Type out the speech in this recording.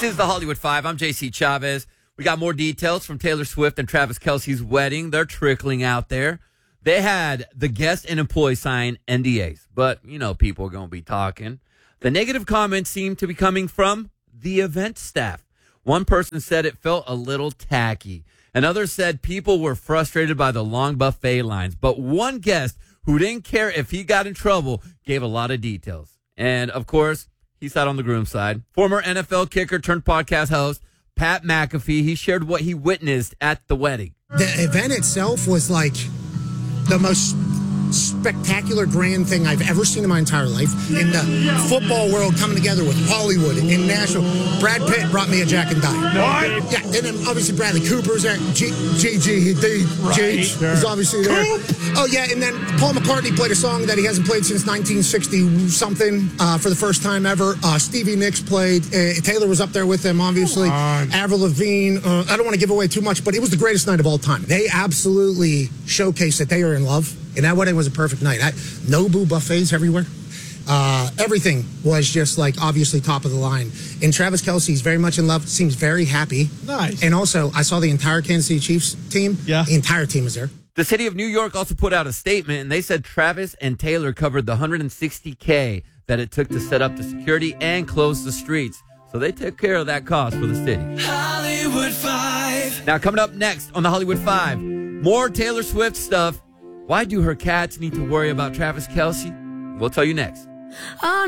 is the Hollywood Five. I'm JC Chavez. We got more details from Taylor Swift and Travis Kelce's wedding. They're trickling out there. They had the guest and employee sign NDAs, but, people are going to be talking. The negative comments seem to be coming from the event staff. One person said it felt a little tacky. Another said people were frustrated by the long buffet lines. But one guest who didn't care if he got in trouble gave a lot of details. And, of course, he sat on the groom's side. Former NFL kicker turned podcast host Pat McAfee, he shared what he witnessed at the wedding. The event itself was like the most spectacular grand thing I've ever seen in my entire life. In the football world coming together with Hollywood in Nashville. Brad Pitt brought me a Jack and Dine. What? Yeah, and then obviously Bradley Cooper's there. Gigi is obviously there. Oh yeah, and then Paul McCartney played a song that he hasn't played since 1960-something for the first time ever. Stevie Nicks played. Taylor was up there with them, obviously. Avril Lavigne. I don't want to give away too much, but it was the greatest night of all time. They absolutely showcased that they are in love. And that wedding was a perfect night. Nobu buffets everywhere. Everything was just like obviously top of the line. And Travis Kelce's very much in love, seems very happy. Nice. And also, I saw the entire Kansas City Chiefs team. Yeah. The entire team is there. The city of New York also put out a statement, and they said Travis and Taylor covered the $160K that it took to set up the security and close the streets. So they took care of that cost for the city. Hollywood Five. Now, coming up next on the Hollywood Five, more Taylor Swift stuff. Why do her cats need to worry about Travis Kelce? We'll tell you next.